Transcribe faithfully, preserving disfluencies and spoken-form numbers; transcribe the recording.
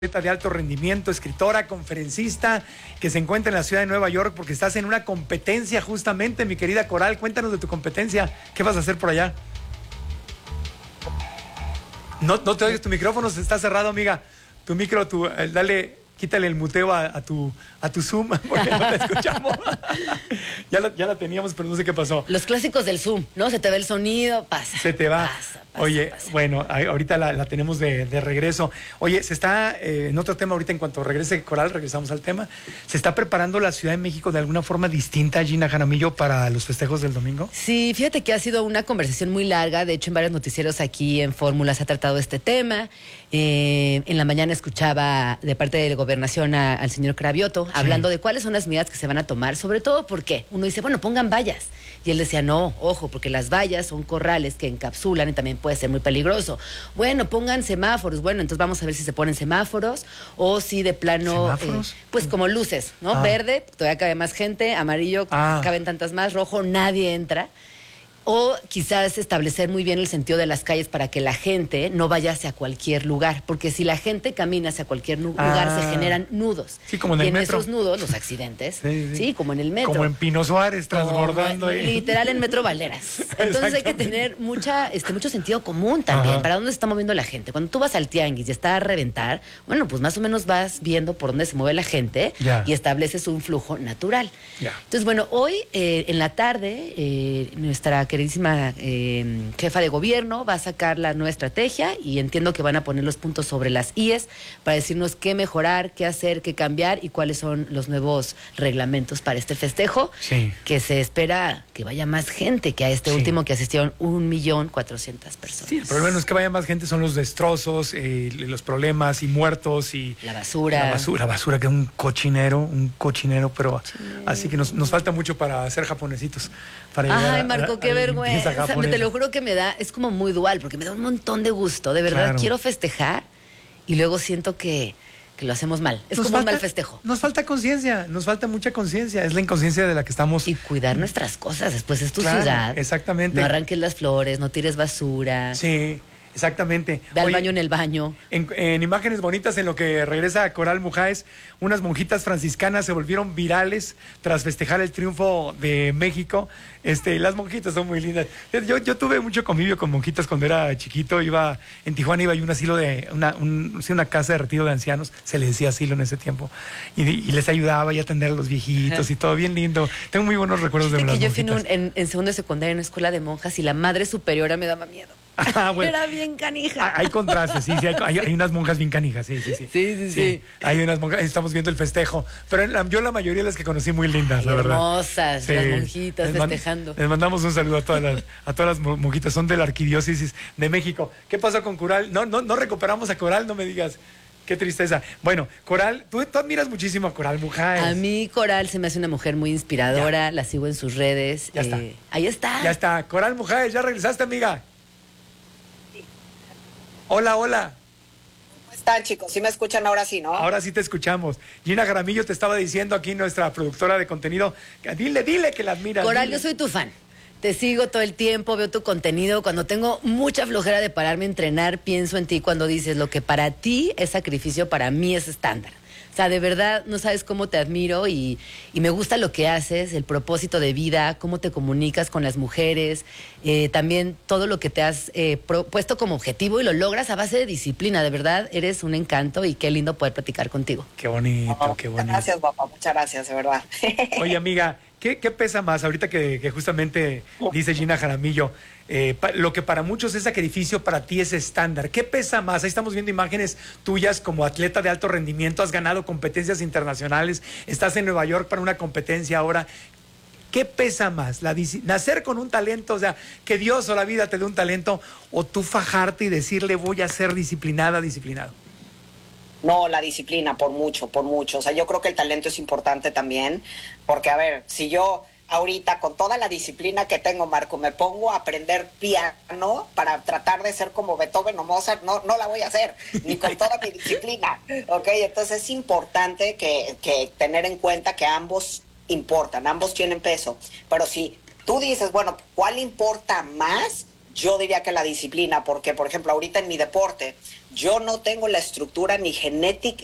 de alto rendimiento, escritora, conferencista, que se encuentra en la ciudad de Nueva York porque estás en una competencia justamente, mi querida Coral. Cuéntanos de tu competencia. ¿Qué vas a hacer por allá? No, no te oyes, tu micrófono está cerrado, amiga. Tu micro, tu, eh, dale, quítale el muteo a, a, tu, a tu Zoom porque no te escuchamos. ya, la, ya la teníamos, pero no sé qué pasó. Los clásicos del Zoom, ¿no? Se te ve el sonido, pasa. Se te va. Pasa, pasa, Oye, pasa. bueno, ahorita la, la tenemos de, de regreso. Oye, se está, eh, en otro tema ahorita, en cuanto regrese Coral, regresamos al tema. ¿Se está preparando la Ciudad de México de alguna forma distinta, Gina Jaramillo, para los festejos del domingo? Sí, fíjate que ha sido una conversación muy larga. De hecho, en varios noticieros aquí en Fórmula se ha tratado este tema. Eh, en la mañana escuchaba de parte de la gobernación a, al señor Cravioto sí. hablando de cuáles son las medidas que se van a tomar, sobre todo porque uno dice, bueno, pongan vallas. Y él decía, no, ojo, porque las vallas son corrales que encapsulan y también puede ser muy peligroso. Bueno, pongan semáforos. Bueno, entonces vamos a ver si se ponen semáforos o si de plano, eh, pues como luces, ¿no? Ah. Verde, todavía cabe más gente, amarillo, ah. caben tantas más, rojo, nadie entra. O quizás establecer muy bien el sentido de las calles para que la gente no vaya hacia cualquier lugar, porque si la gente camina hacia cualquier nu- ah. lugar se generan nudos. Sí, como en el y en metro. esos nudos, los accidentes, sí, sí. sí, como en el metro. Como en Pino Suárez, transbordando ahí. Literal en Metro Valeras. Entonces hay que tener mucha, este, mucho sentido común también. Ajá. ¿Para dónde se está moviendo la gente? Cuando tú vas al tianguis y está a reventar, bueno, pues más o menos vas viendo por dónde se mueve la gente ya. y estableces un flujo natural. Ya. Entonces, bueno, hoy eh, en la tarde, eh, nuestra queridísima eh, jefa de gobierno va a sacar la nueva estrategia y entiendo que van a poner los puntos sobre las íes para decirnos qué mejorar, qué hacer, qué cambiar y cuáles son los nuevos reglamentos para este festejo, sí. que se espera que vaya más gente que a este sí. último que asistieron un millón cuatrocientas personas. Sí, el problema no es que vaya más gente, son los destrozos, eh, los problemas y muertos y... La basura. La basura, la basura que es un cochinero, un cochinero, pero cochinero. Así que nos, nos falta mucho para ser japonesitos. Para Ay, Marco, a, a, qué a vergüenza. Te lo juro que me da, es como muy dual, porque me da un montón de gusto. De verdad, claro. quiero festejar y luego siento que, que lo hacemos mal. Es nos como falta, un mal festejo. Nos falta conciencia, nos falta mucha conciencia. Es la inconsciencia de la que estamos... Y cuidar nuestras cosas, después es tu claro, ciudad. Exactamente. No arranques las flores, no tires basura. Sí. Exactamente. Ve al Oye, baño en el baño. En, en imágenes bonitas, en lo que regresa Coral Mujáez, unas monjitas franciscanas se volvieron virales tras festejar el triunfo de México. Este, las monjitas son muy lindas. Yo, yo tuve mucho convivio con monjitas cuando era chiquito. Iba en Tijuana, iba a un asilo de una, un, una casa de retiro de ancianos, se le decía asilo en ese tiempo, y, y les ayudaba y a atender a los viejitos Ajá. y todo bien lindo. Tengo muy buenos recuerdos de las que monjitas. Yo fui en, en, en segundo de secundaria en una escuela de monjas y la madre superiora me daba miedo. Ah, bueno. Era bien canija. Hay contrastes, sí, sí, hay, hay, hay unas monjas bien canijas, sí, sí, sí. Sí, sí, sí. sí. Hay unas monjas, estamos viendo el festejo, pero la, yo la mayoría de las que conocí muy lindas, Ay, la verdad. Hermosas, sí. Las monjitas les festejando. Man, les mandamos un saludo a todas las, a todas las monjitas, son de la Arquidiócesis de México. ¿Qué pasó con Coral? No, no, no recuperamos a Coral, no me digas. Qué tristeza. Bueno, Coral, tú, tú admiras muchísimo a Coral Mujáez. A mí Coral se me hace una mujer muy inspiradora, ya. La sigo en sus redes. Ya eh, está. Ahí está. Ya está. Coral Mujáez, ¿ya regresaste, amiga? Hola, hola. ¿Cómo están, chicos? ¿Sí me escuchan ahora sí, no? Ahora sí te escuchamos. Gina Jaramillo te estaba diciendo aquí, nuestra productora de contenido, dile, dile que la admiras. Coral, dile. Yo soy tu fan. Te sigo todo el tiempo, veo tu contenido. Cuando tengo mucha flojera de pararme a entrenar, pienso en ti cuando dices lo que para ti es sacrificio, para mí es estándar. O sea, de verdad, no sabes cómo te admiro y, y me gusta lo que haces, el propósito de vida, cómo te comunicas con las mujeres, eh, también todo lo que te has eh, puesto como objetivo y lo logras a base de disciplina. De verdad, eres un encanto y qué lindo poder platicar contigo. Qué bonito, oh, qué bonito. Muchas gracias, papá, muchas gracias, de verdad. Oye, amiga, ¿qué, qué pesa más? Ahorita que, que justamente dice Gina Jaramillo, eh, pa, lo que para muchos es sacrificio, para ti es estándar. ¿Qué pesa más? Ahí estamos viendo imágenes tuyas como atleta de alto rendimiento, has ganado competencias internacionales, estás en Nueva York para una competencia ahora. ¿Qué pesa más? La, nacer con un talento, o sea, que Dios o la vida te dé un talento, o tú fajarte y decirle voy a ser disciplinada, disciplinado. No, la disciplina, por mucho, por mucho. O sea, yo creo que el talento es importante también, porque, a ver, si yo ahorita con toda la disciplina que tengo, Marco, me pongo a aprender piano para tratar de ser como Beethoven o Mozart, no, no la voy a hacer, ni con toda mi disciplina, ¿ok? Entonces es importante que, que tener en cuenta que ambos importan, ambos tienen peso, pero si tú dices, bueno, ¿cuál importa más? Yo diría que la disciplina, porque, por ejemplo, ahorita en mi deporte, yo no tengo la estructura ni genética